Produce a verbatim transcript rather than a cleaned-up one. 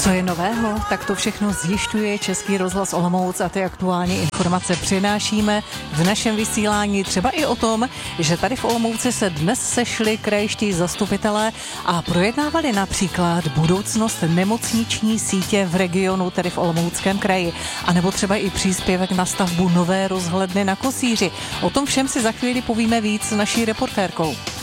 Co je nového, tak to všechno zjišťuje Český rozhlas Olomouc a ty aktuální informace přinášíme v našem vysílání. Třeba i o tom, že tady v Olomouci se dnes sešli krajští zastupitelé a projednávali například budoucnost nemocniční sítě v regionu, tedy v Olomouckém kraji, anebo třeba i příspěvek na stavbu nové rozhledny na Kosíři. O tom všem si za chvíli povíme víc s naší reportérkou.